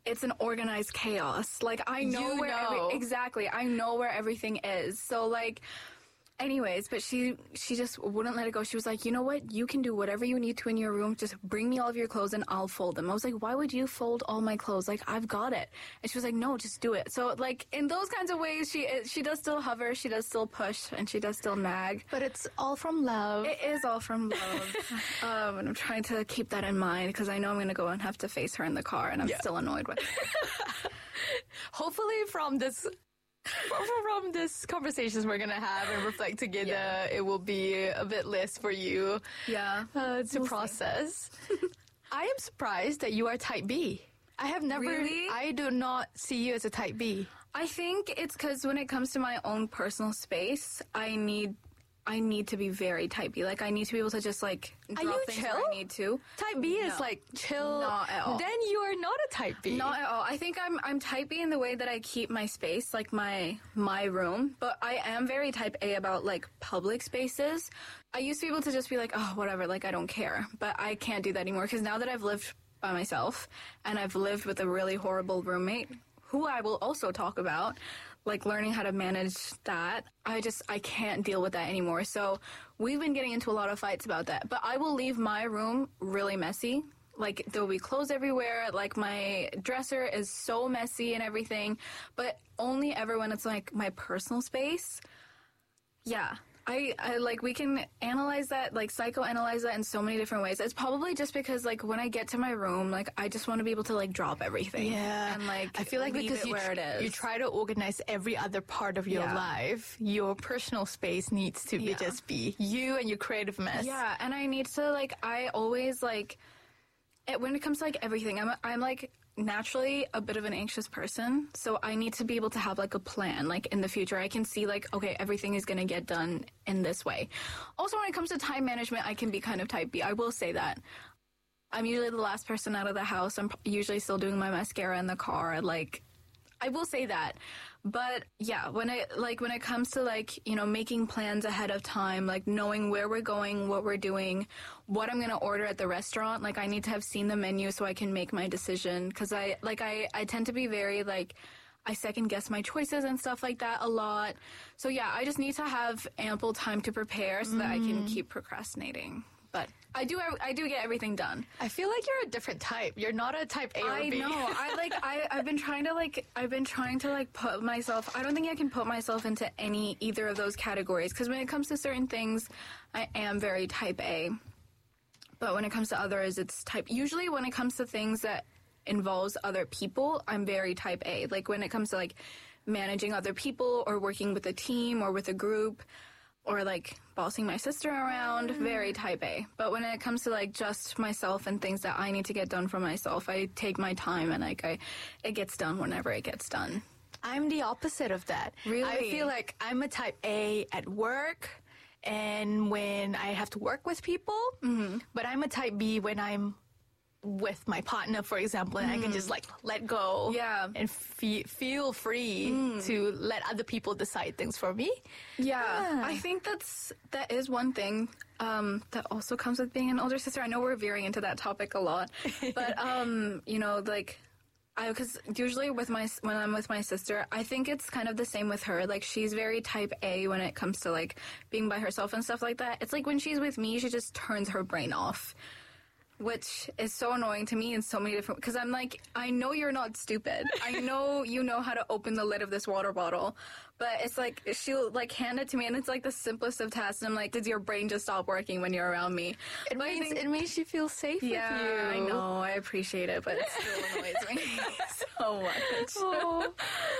it's an organized chaos. Like, I know You where know. exactly. I know where everything is. So, like, anyways, but she just wouldn't let it go. She was like, you know what? You can do whatever you need to in your room. Just bring me all of your clothes and I'll fold them. I was like, why would you fold all my clothes? Like, I've got it. And she was like, no, just do it. So, like, in those kinds of ways, she does still hover, she does still push, and she does still nag. But it's all from love. It is all from love. And I'm trying to keep that in mind because I know I'm going to go and have to face her in the car, and I'm still annoyed with her. Hopefully from this conversations we're gonna have and reflect together, it will be a bit less for you to process. I am surprised that you are type B. I have never, Really? I do not see you as a type B. I think it's because when it comes to my own personal space, I need to be very type B. Like, I need to be able to just, like, drop you things chill? where I need to. Type B is like chill. Not at all. Then you are not a type B. Not at all. I think I'm type B in the way that I keep my space, like my room. But I am very type A about, like, public spaces. I used to be able to just be like, oh, whatever, like, I don't care. But I can't do that anymore because now that I've lived by myself and I've lived with a really horrible roommate, who I will also talk about, like, learning how to manage that, I can't deal with that anymore. So we've been getting into a lot of fights about that. But I will leave my room really messy. Like, there'll be clothes everywhere. Like, my dresser is so messy and everything. But only ever when it's, like, my personal space. Yeah. I like, we can analyze that, like, psychoanalyze that in so many different ways. It's probably just because, like, when I get to my room, like, I just want to be able to, like, drop everything. Yeah. And, like, I feel like leave because it where it is. you try to organize every other part of your life, your personal space needs to be just be you and your creative mess. Yeah, and I need to, like, I always, like, when it comes to, like, everything, I'm like, naturally a bit of an anxious person, so I need to be able to have, like, a plan. Like, in the future, I can see, like, okay, everything is going to get done in this way. Also, when it comes to time management, I can be kind of type B. I will say that. I'm usually the last person out of the house. I'm usually still doing my mascara in the car. Like, I will say that. But yeah, when it comes to, like, you know, making plans ahead of time, like knowing where we're going, what we're doing, what I'm going to order at the restaurant, like, I need to have seen the menu so I can make my decision. Because I tend to be very, like, I second guess my choices and stuff like that a lot. So yeah, I just need to have ample time to prepare so that I can keep procrastinating. But I do get everything done. I feel like you're a different type. You're not a type A or I B. know. I've been trying to put myself. I don't think I can put myself into either of those categories because when it comes to certain things, I am very type A. But when it comes to others, it's type. Usually, when it comes to things that involves other people, I'm very type A. Like, when it comes to, like, managing other people or working with a team or with a group, or, like, bossing my sister around, very type A. But when it comes to, like, just myself and things that I need to get done for myself, I take my time and, like, it gets done whenever it gets done. I'm the opposite of that. Really? I feel like I'm a type A at work and when I have to work with people, but I'm a type B when I'm with my partner, for example, and I can just, like, let go and feel free to let other people decide things for me. Yeah. I think that is one thing that also comes with being an older sister. I know we're veering into that topic a lot, but you know, like, because usually when I'm with my sister, I think it's kind of the same with her. Like, she's very type A when it comes to, like, being by herself and stuff like that. It's like when she's with me, she just turns her brain off, which is so annoying to me in so many different... Because I'm like, I know you're not stupid. I know you know how to open the lid of this water bottle. But it's like, she'll, like, hand it to me, and it's, like, the simplest of tasks. And I'm like, did your brain just stop working when you're around me? It makes you feel safe with you. Yeah, I know. I appreciate it, but it still annoys me so much. Oh.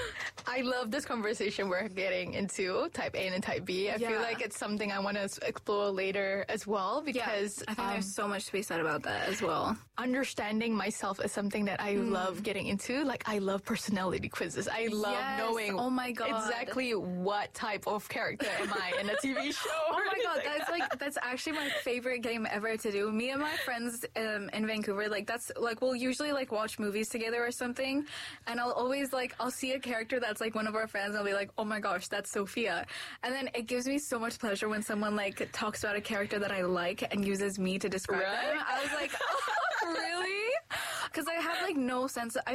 I love this conversation we're getting into, type A and type B. I feel like it's something I want to explore later as well, because I think there's so much to be said about that as well. Understanding myself is something that I love getting into. Like, I love personality quizzes. I love knowing exactly what type of character am I in a TV show. Oh my god, that's actually my favorite game ever to do. Me and my friends in Vancouver, like, that's, like, we'll usually, like, watch movies together or something, and I'll always, like, I'll see a character that's, like, one of our friends, and I'll be like, oh my gosh, that's Sophia. And then it gives me so much pleasure when someone, like, talks about a character that I like and uses me to describe them. I was like, oh, really? Because I have, like, no sense. I